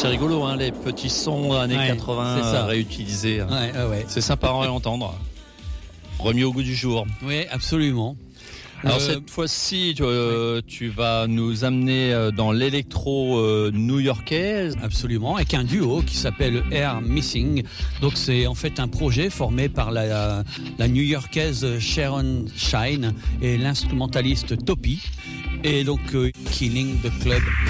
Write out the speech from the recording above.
c'est rigolo, hein, les petits sons années 80 réutilisés. Ouais. C'est sympa à entendre. Remis au goût du jour. Oui, absolument. Alors cette fois-ci, tu vas nous amener dans l'électro new-yorkais. Absolument, avec un duo qui s'appelle Air Missing. Donc c'est en fait un projet formé par la new-yorkaise Sharon Shine et l'instrumentaliste Topi. Et donc Killing the Club